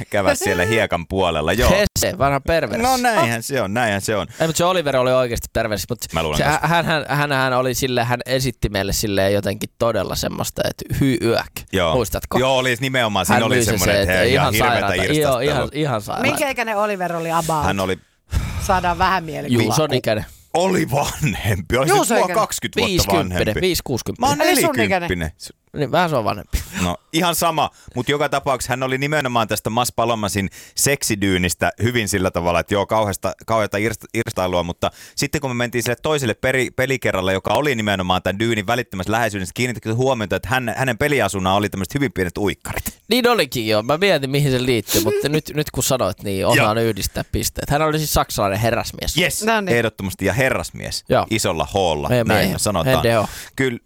käväs siellä hiekan puolella. Joo. Hesse, vanha perversi. No näinhän se on. Ei, mutta se Oliver oli oikeasti perversi, mutta hän oli silleen, hän esitti meille silleen jotenkin todella semmoista, että yök. Joo. Muistatko? Joo, oli nimenomaan. Siinä oli semmoinen, että ihan hirveätä irstastelu. Ihan sairaata. Minkä ikäinen Oliver oli about? Hän oli... Saadaan vähän mielikuvaa. Juuson ikäinen. Oli vanhempi. Oli se mua 20 vuotta vanhempi. 5-60. Mä oon 40. Niin, vähän se on vanhempi. No ihan sama, mutta joka tapauksessa hän oli nimenomaan tästä Mas Palomasin seksidyynistä hyvin sillä tavalla, että joo, kauheata irstailua, mutta sitten kun me mentiin sille toiselle pelikerralle, joka oli nimenomaan tämän dyynin välittömässä läheisyydessä, kiinnittäkö huomiota, että hänen peliasuna oli tämmöiset hyvin pienet uikkarit. Niin olikin joo, mä mietin mihin se liittyy, mutta nyt kun sanoit, niin osaan yhdistää pisteet. Hän oli siis saksalainen herrasmies. Yes, no niin. Ehdottomasti ja herrasmies, joo. Isolla hoolla, näin me sanotaan. Kyllä.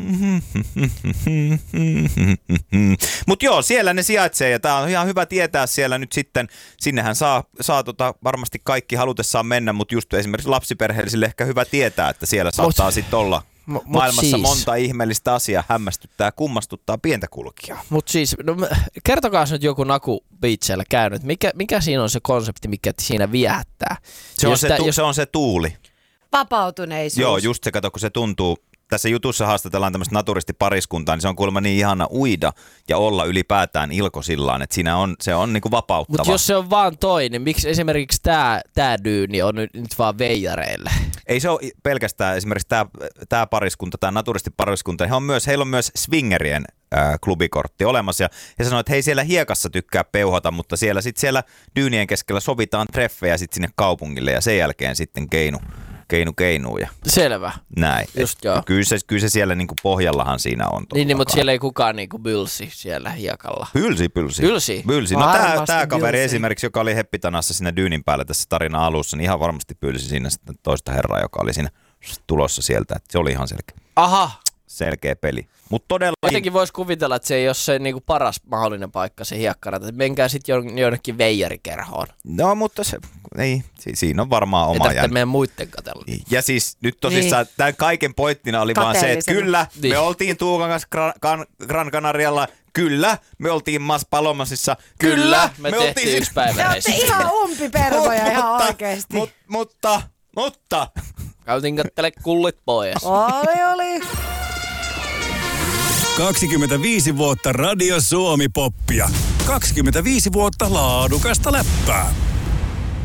Mutta joo, siellä ne sijaitsee ja tää on ihan hyvä tietää siellä nyt sitten. Sinnehän saa varmasti kaikki halutessaan mennä, mutta just esimerkiksi lapsiperheellisille ehkä hyvä tietää, että siellä saattaa sitten olla maailmassa siis monta ihmeellistä asiaa, hämmästyttää, kummastuttaa pientä kulkijaa. Mutta siis, kertokaa nyt joku Naku Beachillä käynyt. Mikä siinä on se konsepti, mikä siinä viehättää? Se on se tuuli. Vapautuneisuus. Joo, just se, kato, kun se tuntuu. Tässä jutussa haastatellaan tämmöistä naturistipariskuntaa, niin se on kuulemma niin ihana uida ja olla ylipäätään ilkosillaan, että se on niinku vapauttava. Mutta jos se on vaan toinen, miksi esimerkiksi tää dyyni on nyt vaan veijareille? Ei se ole pelkästään esimerkiksi tämä pariskunta, tämä naturistipariskunta, heillä on myös swingerien klubikortti olemassa ja he sanoo, että hei siellä hiekassa tykkää peuhata, mutta siellä dyynien keskellä sovitaan treffejä sitten sinne kaupungille ja sen jälkeen sitten keinuja. Selvä. Näin. Just joo. Kyllä se siellä niinku pohjallahan siinä on. Niin, mutta siellä ei kukaan niinku bylsi siellä hiekalla. Pylsi. No tää kaveri esimerkiksi, joka oli heppitanassa siinä dyynin päällä tässä tarinan alussa, niin ihan varmasti pylsi siinä sitten toista herraa, joka oli siinä tulossa sieltä. Että se oli ihan selkeä. Aha. Selkeä peli. Mutta todella... Jotenkin voisi kuvitella, että se ei ole se niinku paras mahdollinen paikka se hiekkarata. Menkää sitten jonnekin veijarikerhoon. No, mutta siinä on varmaan oma jänne. Meidän muitten katsella. Ja siis nyt tosissaan tämän kaiken pointtina oli vaan se, että kyllä, me oltiin Tuukan kanssa Gran Canarialla. Kyllä, me oltiin Mas Palomasissa. Kyllä, me tehtiin yksi päivä. Te olette ihan umpipervoja ihan oikeesti. Mutta. Käytiin kattele kullit pois. Oli. 25 vuotta Radio Suomi-poppia. 25 vuotta laadukasta läppää.